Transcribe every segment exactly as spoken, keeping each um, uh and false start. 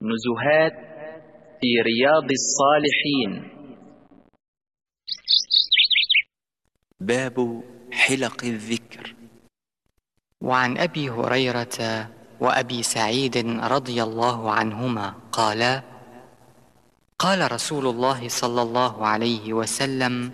نزهات في رياض الصالحين. باب حلق الذكر. وعن أبي هريرة وأبي سعيد رضي الله عنهما قالا: قال رسول الله صلى الله عليه وسلم: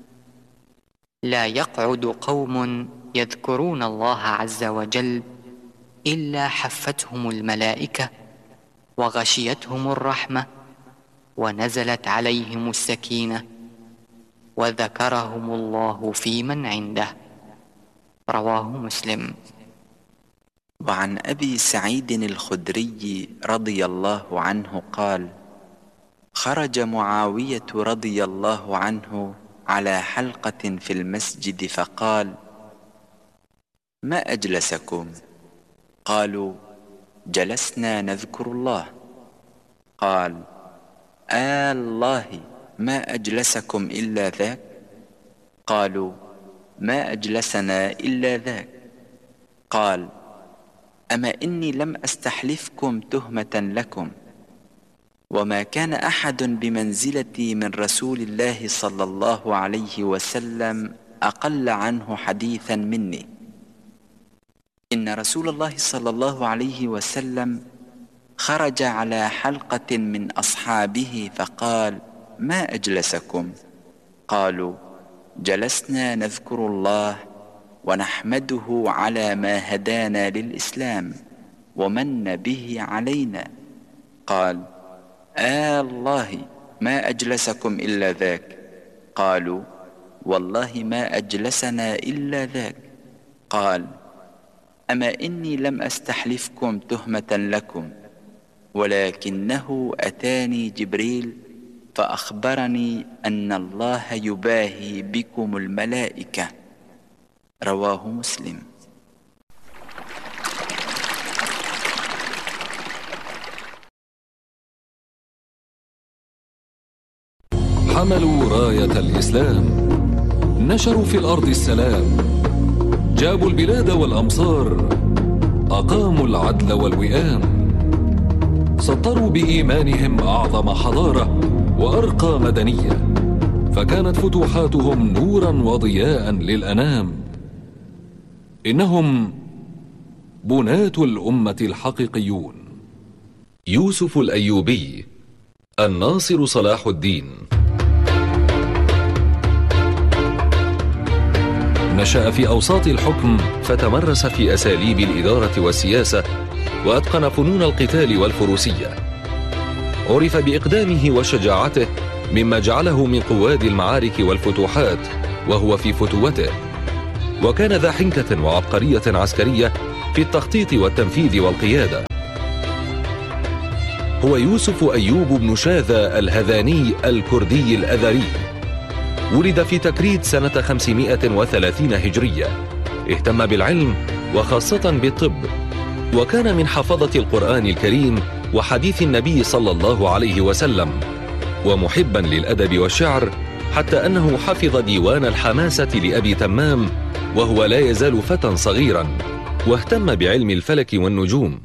لا يقعد قوم يذكرون الله عز وجل إلا حفتهم الملائكة وغشيتهم الرحمة ونزلت عليهم السكينة وذكرهم الله في من عنده. رواه مسلم. وعن أبي سعيد الخدري رضي الله عنه قال: خرج معاوية رضي الله عنه على حلقة في المسجد فقال: ما أجلسكم؟ قالوا: جلسنا نذكر الله. قال: آه الله ما أجلسكم إلا ذاك؟ قالوا: ما أجلسنا إلا ذاك. قال: أما إني لم أستحلفكم تهمة لكم، وما كان أحد بمنزلتي من رسول الله صلى الله عليه وسلم أقل عنه حديثا مني. إن رسول الله صلى الله عليه وسلم خرج على حلقة من أصحابه فقال: ما أجلسكم؟ قالوا: جلسنا نذكر الله ونحمده على ما هدانا للإسلام ومن به علينا. قال: آه الله ما أجلسكم إلا ذاك. قالوا: والله ما أجلسنا إلا ذاك. قال: أما إني لم أستحلفكم تهمة لكم، ولكنه أتاني جبريل فأخبرني أن الله يباهي بكم الملائكة. رواه مسلم. حملوا راية الإسلام، نشروا في الأرض السلام، جابوا البلاد والأمصار، أقاموا العدل والوئام، سطروا بإيمانهم أعظم حضارة وأرقى مدنية، فكانت فتوحاتهم نورا وضياء للأنام. إنهم بناة الأمة الحقيقيون. يوسف الأيوبي، الناصر صلاح الدين. نشأ في أوساط الحكم، فتمرس في أساليب الإدارة والسياسة، وأتقن فنون القتال والفروسية. عرف بإقدامه وشجاعته، مما جعله من قواد المعارك والفتوحات وهو في فتوته، وكان ذا حنكة وعبقرية عسكرية في التخطيط والتنفيذ والقيادة. هو يوسف أيوب بن شاذة الهذاني الكردي الأذري. ولد في تكريت سنة خمسمائة وثلاثين هجرية. اهتم بالعلم وخاصة بالطب، وكان من حفظة القرآن الكريم وحديث النبي صلى الله عليه وسلم، ومحبا للأدب والشعر، حتى أنه حفظ ديوان الحماسة لأبي تمام وهو لا يزال فتى صغيرا، واهتم بعلم الفلك والنجوم.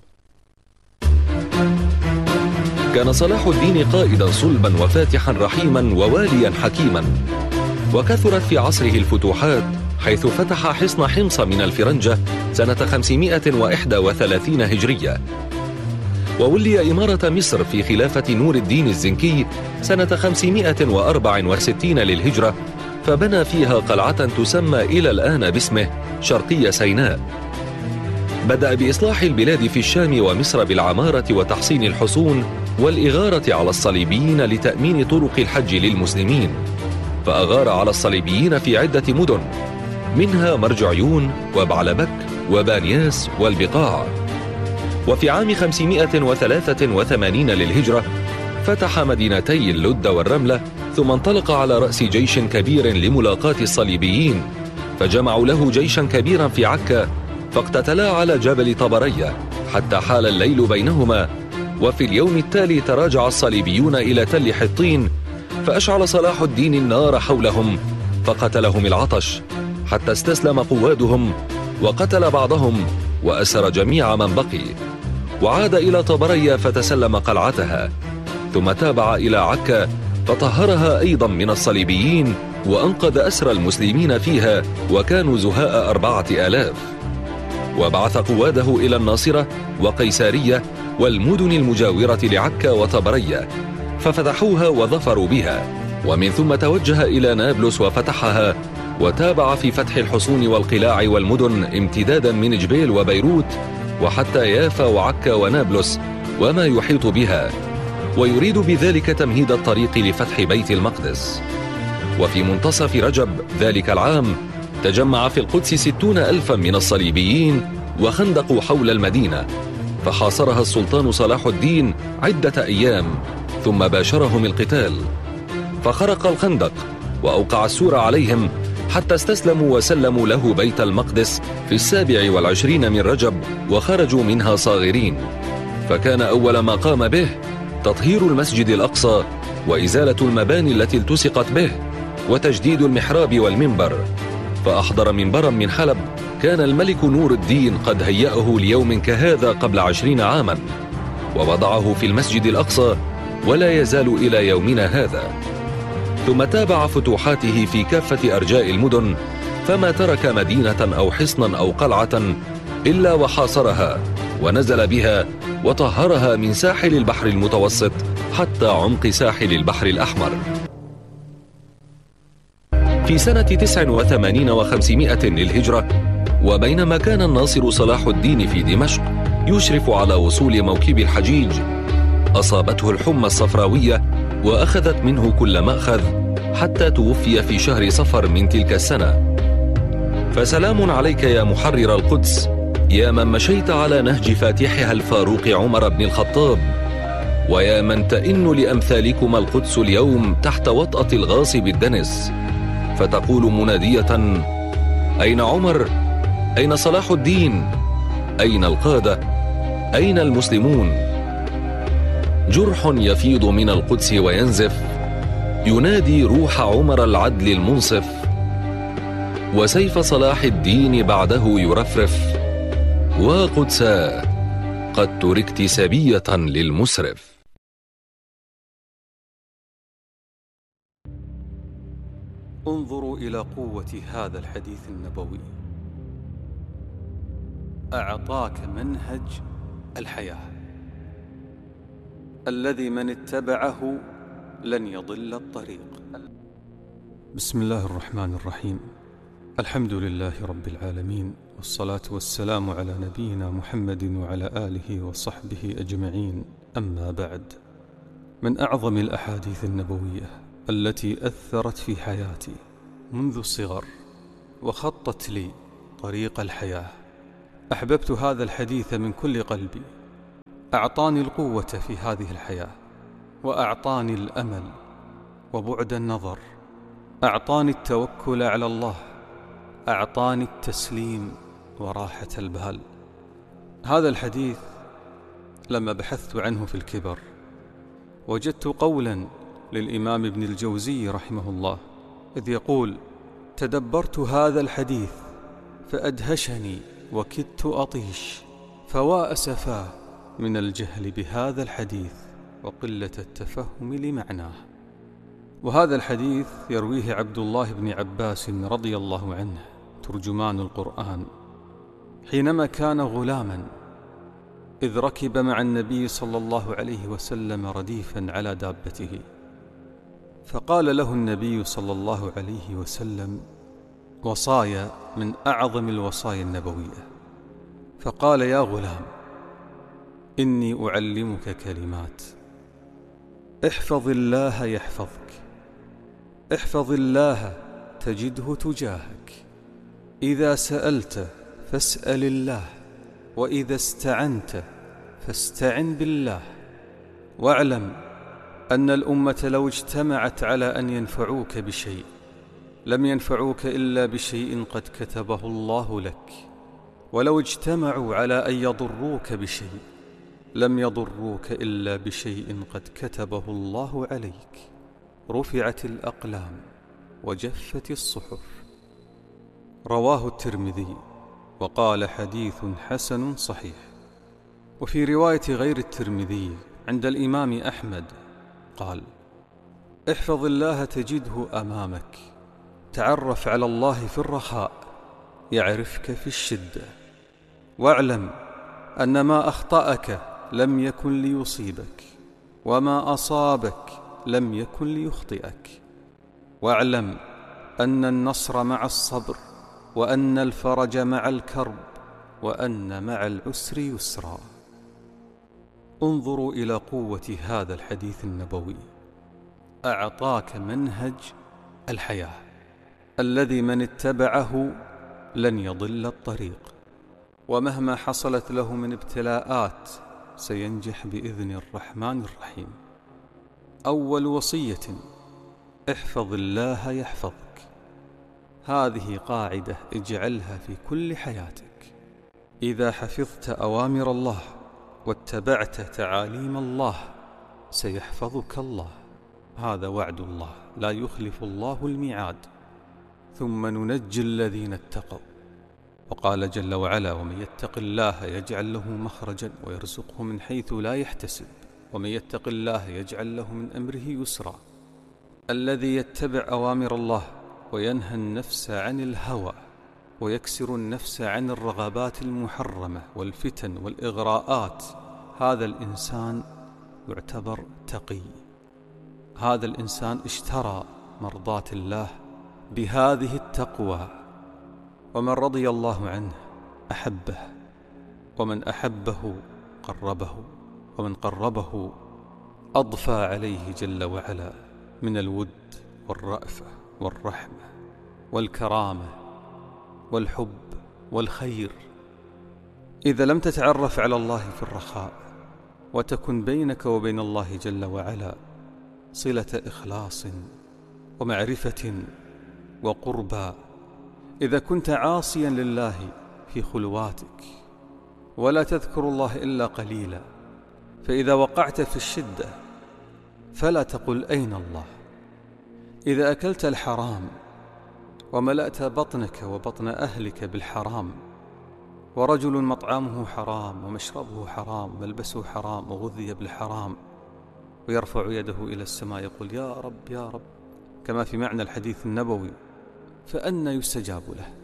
كان صلاح الدين قائدا صلبا وفاتحا رحيما وواليا حكيما، وكثرت في عصره الفتوحات، حيث فتح حصن حمص من الفرنجة سنة خمسمائة وواحد وثلاثين هجرية، وولي إمارة مصر في خلافة نور الدين الزنكي سنة خمسمائة وأربعة وستين للهجرة، فبنى فيها قلعة تسمى إلى الآن باسمه شرقي سيناء. بدأ بإصلاح البلاد في الشام ومصر بالعمارة وتحصين الحصون والإغارة على الصليبيين لتأمين طرق الحج للمسلمين، فأغار على الصليبيين في عدة مدن، منها مرج عيون وبعلبك وبانياس والبقاع. وفي عام خمسمائة وثلاثة وثمانين للهجرة فتح مدينتي اللد والرملة، ثم انطلق على رأس جيش كبير لملاقاة الصليبيين، فجمعوا له جيشا كبيرا في عكا، فاقتتلا على جبل طبرية حتى حال الليل بينهما. وفي اليوم التالي تراجع الصليبيون إلى تل حطين، فأشعل صلاح الدين النار حولهم فقتلهم العطش، حتى استسلم قوادهم وقتل بعضهم وأسر جميع من بقي. وعاد إلى طبرية فتسلم قلعتها، ثم تابع إلى عكا فطهرها أيضا من الصليبيين وأنقذ أسرى المسلمين فيها وكانوا زهاء أربعة آلاف، وبعث قواده إلى الناصرة وقيسارية والمدن المجاورة لعكا وطبرية ففتحوها وظفروا بها، ومن ثم توجه إلى نابلس وفتحها، وتابع في فتح الحصون والقلاع والمدن امتدادا من جبيل وبيروت وحتى يافا وعكا ونابلس وما يحيط بها، ويريد بذلك تمهيد الطريق لفتح بيت المقدس. وفي منتصف رجب ذلك العام تجمع في القدس ستون ألفا من الصليبيين وخندقوا حول المدينة، فحاصرها السلطان صلاح الدين عدة أيام ثم باشرهم القتال، فخرق الخندق وأوقع السور عليهم حتى استسلموا وسلموا له بيت المقدس في السابع والعشرين من رجب وخرجوا منها صاغرين. فكان أول ما قام به تطهير المسجد الأقصى وإزالة المباني التي التصقت به وتجديد المحراب والمنبر، فأحضر منبرا من حلب كان الملك نور الدين قد هيأه ليوم كهذا قبل عشرين عاما، ووضعه في المسجد الأقصى ولا يزال إلى يومنا هذا. ثم تابع فتوحاته في كافة أرجاء المدن، فما ترك مدينة أو حصنا أو قلعة إلا وحاصرها ونزل بها وطهرها من ساحل البحر المتوسط حتى عمق ساحل البحر الأحمر. في سنة تسع وثمانين وخمسمائة للهجرة، وبينما كان الناصر صلاح الدين في دمشق يشرف على وصول موكب الحجيج، أصابته الحمى الصفراوية وأخذت منه كل مأخذ حتى توفي في شهر صفر من تلك السنة. فسلام عليك يا محرر القدس، يا من مشيت على نهج فاتحها الفاروق عمر بن الخطاب، ويا من تئن لأمثالكما القدس اليوم تحت وطأة الغاصب الدنس، فتقول منادية: أين عمر؟ أين صلاح الدين؟ أين القادة؟ أين المسلمون؟ جرح يفيض من القدس وينزف، ينادي روح عمر العدل المنصف، وسيف صلاح الدين بعده يرفرف، وقدسا قد تركت سبية للمسرف. انظروا إلى قوة هذا الحديث النبوي، أعطاك منهج الحياة الذي من اتبعه لن يضل الطريق. بسم الله الرحمن الرحيم، الحمد لله رب العالمين، والصلاة والسلام على نبينا محمد وعلى آله وصحبه أجمعين، أما بعد. من أعظم الأحاديث النبوية التي أثرت في حياتي منذ الصغر وخطت لي طريق الحياة، أحببت هذا الحديث من كل قلبي. أعطاني القوة في هذه الحياة، وأعطاني الأمل وبعد النظر، أعطاني التوكل على الله، أعطاني التسليم وراحة البال. هذا الحديث لما بحثت عنه في الكبر وجدت قولا للإمام ابن الجوزي رحمه الله، إذ يقول: تدبرت هذا الحديث فأدهشني وكدت أطيش، فوا أسفاه من الجهل بهذا الحديث وقلة التفهم لمعناه. وهذا الحديث يرويه عبد الله بن عباس رضي الله عنه ترجمان القرآن، حينما كان غلاما إذ ركب مع النبي صلى الله عليه وسلم رديفا على دابته، فقال له النبي صلى الله عليه وسلم وصايا من أعظم الوصايا النبوية، فقال: يا غلام، إني أعلمك كلمات، احفظ الله يحفظك، احفظ الله تجده تجاهك، إذا سألت فاسأل الله، وإذا استعنت فاستعن بالله، واعلم أن الأمة لو اجتمعت على أن ينفعوك بشيء لم ينفعوك إلا بشيء قد كتبه الله لك، ولو اجتمعوا على أن يضروك بشيء لم يضروك إلا بشيء قد كتبه الله عليك. رفعت الأقلام وجفت الصحف. رواه الترمذي وقال: حديث حسن صحيح. وفي رواية غير الترمذي عند الإمام أحمد قال: احفظ الله تجده أمامك، تعرف على الله في الرخاء يعرفك في الشدة، واعلم أن ما أخطأك لم يكن ليصيبك، وما أصابك لم يكن ليخطئك، واعلم أن النصر مع الصبر، وأن الفرج مع الكرب، وأن مع العسر يسرا. انظروا إلى قوة هذا الحديث النبوي، أعطاك منهج الحياة الذي من اتبعه لن يضل الطريق، ومهما حصلت له من ابتلاءات سينجح بإذن الرحمن الرحيم. أول وصية: احفظ الله يحفظك. هذه قاعدة اجعلها في كل حياتك. إذا حفظت أوامر الله واتبعت تعاليم الله سيحفظك الله، هذا وعد الله، لا يخلف الله الميعاد. ثم ننجي الذين اتقوا. وقال جل وعلا: ومن يتق الله يجعل له مخرجا ويرزقه من حيث لا يحتسب، ومن يتق الله يجعل له من أمره يسرا. الذي يتبع أوامر الله وينهى النفس عن الهوى ويكسر النفس عن الرغبات المحرمة والفتن والإغراءات، هذا الإنسان يعتبر تقي. هذا الإنسان اشترى مرضاة الله بهذه التقوى. ومن رضي الله عنه أحبه، ومن أحبه قربه، ومن قربه أضفى عليه جل وعلا من الود والرأفة والرحمة والكرامة والحب والخير. إذا لم تتعرف على الله في الرخاء وتكن بينك وبين الله جل وعلا صلة إخلاص ومعرفة وقربى، إذا كنت عاصيا لله في خلواتك ولا تذكر الله إلا قليلا، فإذا وقعت في الشدة فلا تقل أين الله. إذا أكلت الحرام وملأت بطنك وبطن أهلك بالحرام، ورجل مطعمه حرام ومشربه حرام وملبسه حرام وغذي بالحرام، ويرفع يده إلى السماء يقول: يا رب يا رب، كما في معنى الحديث النبوي، فأنى يستجاب له؟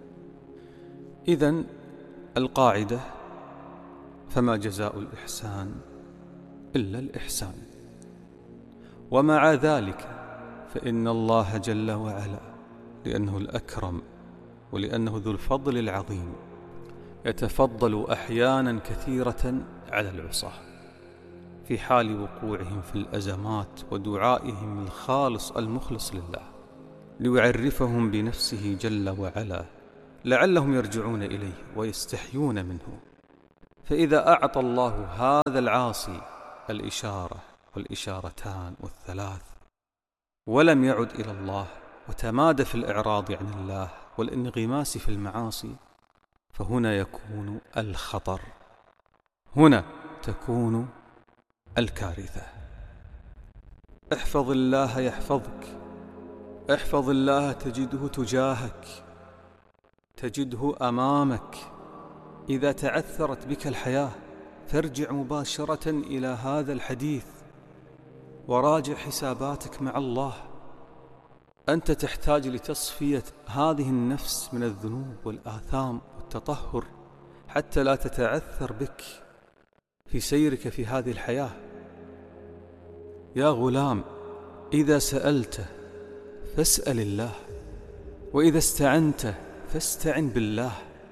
إذن القاعدة: فما جزاء الإحسان إلا الإحسان. ومع ذلك فإن الله جل وعلا لأنه الأكرم ولأنه ذو الفضل العظيم يتفضل أحيانا كثيرة على العصاة في حال وقوعهم في الأزمات ودعائهم الخالص المخلص لله، ليعرفهم بنفسه جل وعلا لعلهم يرجعون إليه ويستحيون منه. فإذا أعطى الله هذا العاصي الإشارة والإشارتان والثلاث ولم يعد إلى الله وتمادى في الإعراض عن الله والانغماس في المعاصي، فهنا يكون الخطر، هنا تكون الكارثة. احفظ الله يحفظك، احفظ الله تجده تجاهك، تجده أمامك. إذا تعثرت بك الحياة فارجع مباشرة إلى هذا الحديث وراجع حساباتك مع الله. أنت تحتاج لتصفية هذه النفس من الذنوب والآثام والتطهر حتى لا تتعثر بك في سيرك في هذه الحياة. يا غلام، إذا سألت فاسأل الله، وإذا استعنت فاستعن بالله.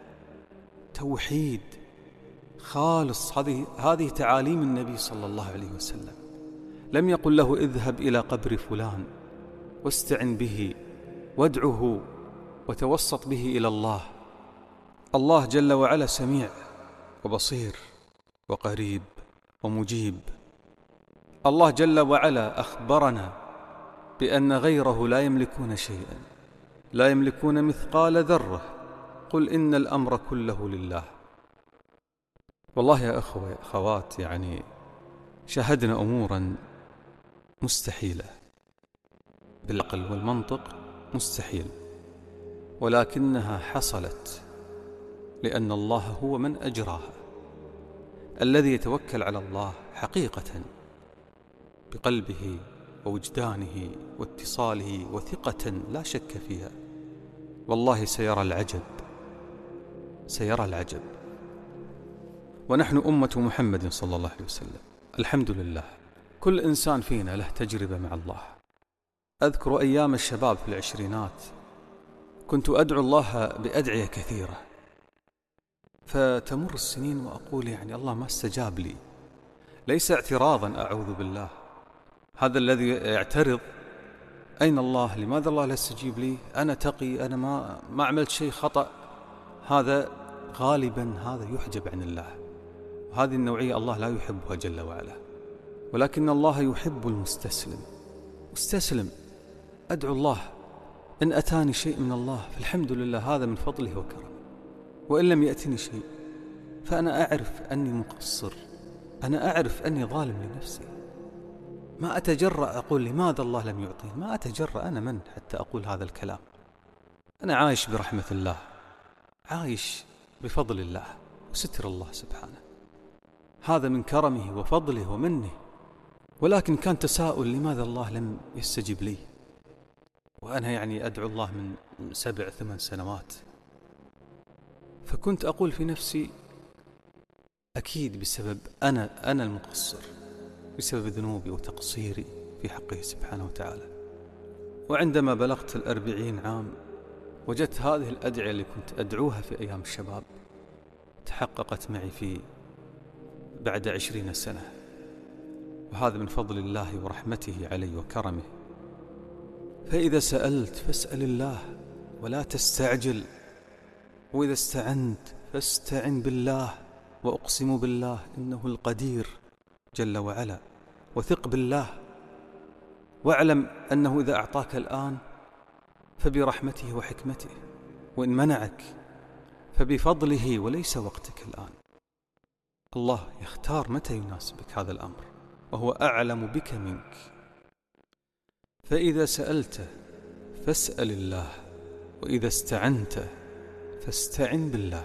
توحيد خالص، هذه هذه تعاليم النبي صلى الله عليه وسلم. لم يقل له اذهب إلى قبر فلان واستعن به وادعه وتوسط به إلى الله. الله جل وعلا سميع وبصير وقريب ومجيب. الله جل وعلا أخبرنا بأن غيره لا يملكون شيئا، لا يملكون مثقال ذرة. قل إن الأمر كله لله. والله يا أخوة يا أخوات، يعني شاهدنا أمورا مستحيلة بالعقل والمنطق، مستحيل، ولكنها حصلت لأن الله هو من أجراها. الذي يتوكل على الله حقيقة بقلبه ووجدانه واتصاله وثقة لا شك فيها، والله سيرى العجب، سيرى العجب. ونحن أمة محمد صلى الله عليه وسلم الحمد لله، كل إنسان فينا له تجربة مع الله. أذكر أيام الشباب في العشرينات كنت أدعو الله بأدعية كثيرة، فتمر السنين وأقول يعني الله ما استجاب لي، ليس اعتراضا أعوذ بالله، هذا الذي يعترض أين الله، لماذا الله لا يستجيب لي، أنا تقي، أنا ما, ما عملت شيء خطأ، هذا غالبا هذا يحجب عن الله، وهذه النوعية الله لا يحبها جل وعلا. ولكن الله يحب المستسلم، مستسلم أدعو الله، إن أتاني شيء من الله فالحمد لله، هذا من فضله وكرمه، وإن لم يأتني شيء فأنا أعرف أني مقصر، أنا أعرف أني ظالم لنفسي، ما أتجرأ أقول لماذا الله لم يعطيني، ما أتجرأ، أنا من حتى أقول هذا الكلام، أنا عايش برحمة الله، عايش بفضل الله وستر الله سبحانه، هذا من كرمه وفضله ومنه. ولكن كان تساؤل لماذا الله لم يستجب لي، وأنا يعني أدعو الله من سبع ثمان سنوات. فكنت أقول في نفسي أكيد بسبب أنا أنا المقصر، بسبب ذنوبي وتقصيري في حقه سبحانه وتعالى. وعندما بلغت الأربعين عام وجدت هذه الأدعية اللي كنت أدعوها في أيام الشباب تحققت معي في بعد عشرين سنة، وهذا من فضل الله ورحمته علي وكرمه. فإذا سألت فاسأل الله ولا تستعجل، وإذا استعنت فاستعن بالله، وأقسم بالله إنه القدير جل وعلا، وثق بالله، واعلم أنه إذا أعطاك الآن فبرحمته وحكمته، وإن منعك فبفضله وليس وقتك الآن. الله يختار متى يناسبك هذا الأمر، وهو أعلم بك منك. فإذا سألت فاسأل الله، وإذا استعنت فاستعن بالله،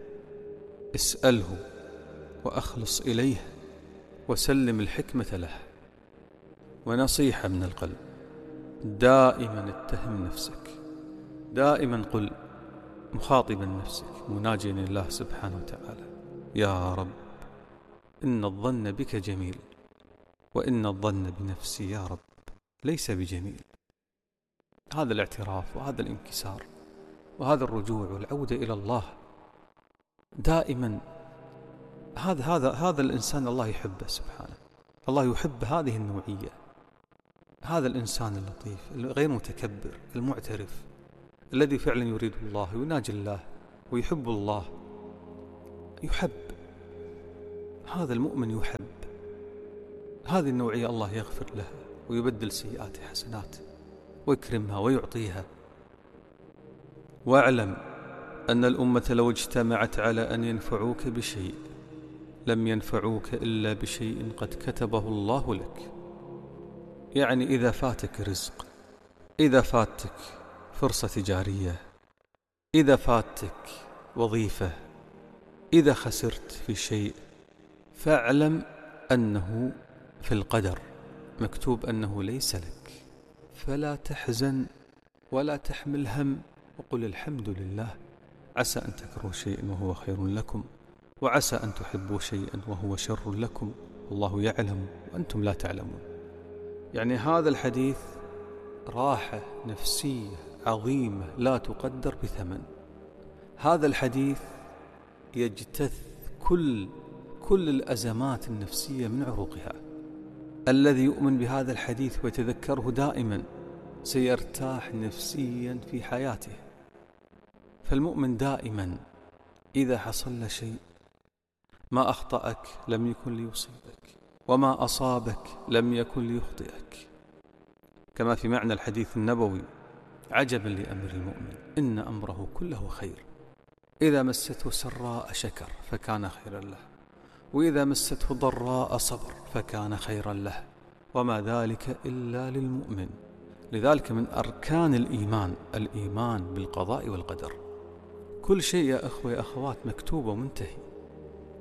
اسأله وأخلص إليه وسلم الحكمة له. ونصيحة من القلب، دائما اتهم نفسك، دائما قل مخاطبا نفسك مناجيا الله سبحانه وتعالى، يا رب إن الظن بك جميل، وإن الظن بنفسي يا رب ليس بجميل. هذا الاعتراف وهذا الانكسار وهذا الرجوع والعودة إلى الله دائما، هذا هذا هذا الإنسان الله يحبه سبحانه، الله يحب هذه النوعية، هذا الإنسان اللطيف الغير متكبر المعترف الذي فعلا يريد الله ويناجي الله ويحب الله، يحب هذا المؤمن، يحب هذه النوعية، الله يغفر لها ويبدل سيئات حسنات ويكرمها ويعطيها. واعلم أن الأمة لو اجتمعت على أن ينفعوك بشيء لم ينفعوك إلا بشيء قد كتبه الله لك. يعني إذا فاتك رزق، إذا فاتك فرصة تجارية، إذا فاتك وظيفة، إذا خسرت في شيء، فاعلم أنه في القدر مكتوب أنه ليس لك، فلا تحزن ولا تحمل هم، وقل الحمد لله، عسى أن تكرهوا شيئا وهو خير لكم، وعسى أن تحبوا شيئا وهو شر لكم، والله يعلم وأنتم لا تعلمون. يعني هذا الحديث راحة نفسية عظيمة لا تقدر بثمن. هذا الحديث يجتث كل كل الأزمات النفسية من عروقها. الذي يؤمن بهذا الحديث ويتذكره دائما سيرتاح نفسيا في حياته. فالمؤمن دائما إذا حصل له شيء، ما أخطأك لم يكن ليصيبك، وما أصابك لم يكن ليخطئك، كما في معنى الحديث النبوي: عجبا لأمر المؤمن إن أمره كله خير، إذا مسته سراء شكر فكان خيرا له، وإذا مسته ضراء صبر فكان خيرا له، وما ذلك إلا للمؤمن. لذلك من أركان الإيمان الإيمان بالقضاء والقدر. كل شيء يا أخوة يا أخوات مكتوب ومنتهي،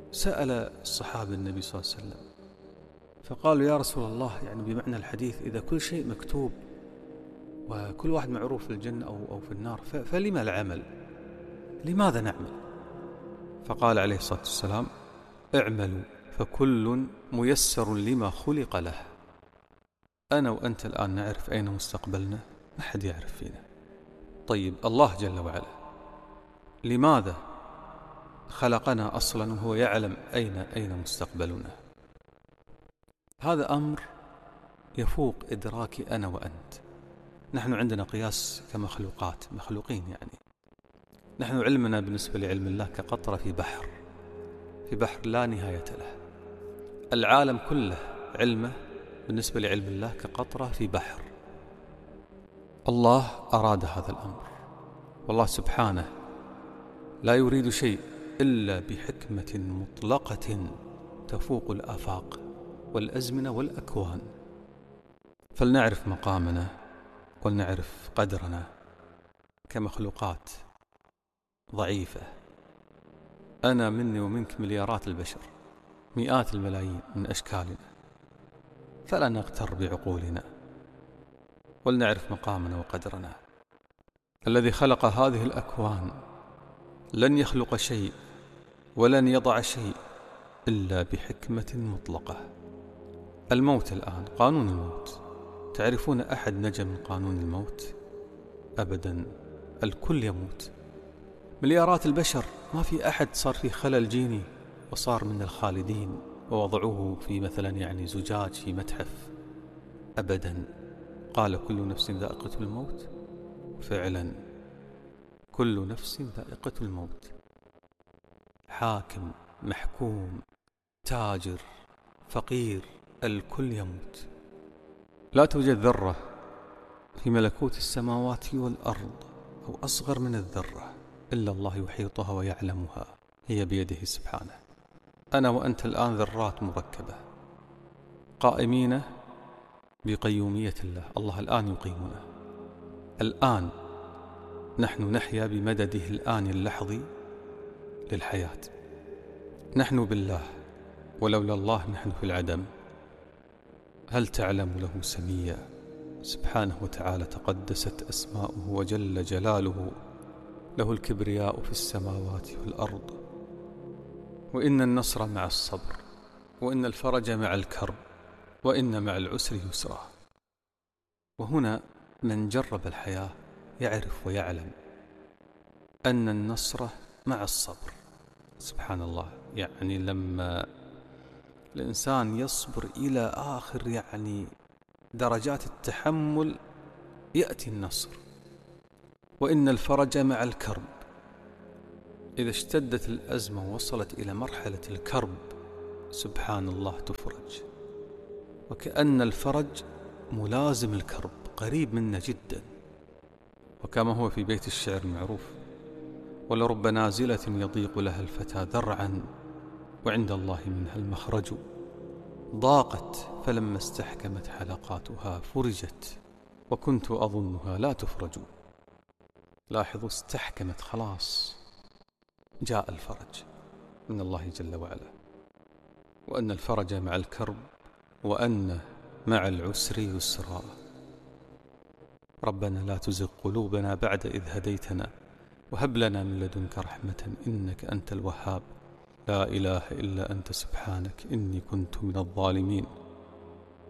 سأل الصحابة النبي صلى الله عليه وسلم فقالوا يا رسول الله، يعني بمعنى الحديث، إذا كل شيء مكتوب وكل واحد معروف في الجنة أو, أو في النار، فلما العمل؟ لماذا نعمل؟ فقال عليه الصلاة والسلام: اعملوا فكل ميسر لما خلق له. أنا وأنت الآن نعرف أين مستقبلنا؟ ما حد يعرف فينا. طيب الله جل وعلا لماذا خلقنا أصلا وهو يعلم أين أين مستقبلنا؟ هذا أمر يفوق إدراكي أنا وأنت. نحن عندنا قياس كمخلوقات، مخلوقين يعني. نحن علمنا بالنسبة لعلم الله كقطرة في بحر، في بحر لا نهاية له. العالم كله علمه بالنسبة لعلم الله كقطرة في بحر. الله أراد هذا الأمر، والله سبحانه لا يريد شيء إلا بحكمة مطلقة تفوق الآفاق والأزمنة والأكوان. فلنعرف مقامنا ولنعرف قدرنا كمخلوقات ضعيفة. أنا مني ومنك مليارات البشر، مئات الملايين من أشكالنا، فلا نغتر بعقولنا ولنعرف مقامنا وقدرنا. الذي خلق هذه الأكوان لن يخلق شيء ولن يضع شيء إلا بحكمة مطلقة. الموت الآن، قانون الموت، تعرفون أحد نجا من قانون الموت؟ أبدا، الكل يموت. مليارات البشر ما في أحد صار فيه خلل جيني وصار من الخالدين ووضعوه في مثلا يعني زجاج في متحف. أبدا، قال كل نفس ذائقة الموت. فعلا كل نفس ذائقة الموت. حاكم، محكوم، تاجر، فقير، الكل يموت. لا توجد ذرة في ملكوت السماوات والأرض أو أصغر من الذرة إلا الله يحيطها ويعلمها، هي بيده سبحانه. أنا وأنت الآن ذرات مركبة قائمين بقيومية الله. الله الآن يقيمنا، الآن نحن نحيا بمدده الآن اللحظي للحياة. نحن بالله، ولولا الله نحن في العدم. هل تعلم له سميا؟ سبحانه وتعالى تقدست أسماؤه وجل جلاله، له الكبرياء في السماوات والأرض. وإن النصر مع الصبر، وإن الفرج مع الكرب، وإن مع العسر يسرا. وهنا من جرب الحياة يعرف ويعلم أن النصر مع الصبر. سبحان الله، يعني لما الإنسان يصبر إلى آخر يعني درجات التحمل يأتي النصر. وإن الفرج مع الكرب، إذا اشتدت الأزمة ووصلت إلى مرحلة الكرب سبحان الله تفرج. وكأن الفرج ملازم الكرب، قريب منا جدا. وكما هو في بيت الشعر المعروف: ولرب نازلة يضيق لها الفتى ذرعا وعند الله منها المخرج، ضاقت فلما استحكمت حلقاتها فرجت وكنت أظنها لا تفرج. لاحظوا، استحكمت خلاص، جاء الفرج من الله جل وعلا. وأن الفرج مع الكرب، وأن مع العسر يسرا. ربنا لا تزغ قلوبنا بعد إذ هديتنا وهب لنا من لدنك رحمة إنك أنت الوهاب. لا إله إلا أنت سبحانك إني كنت من الظالمين.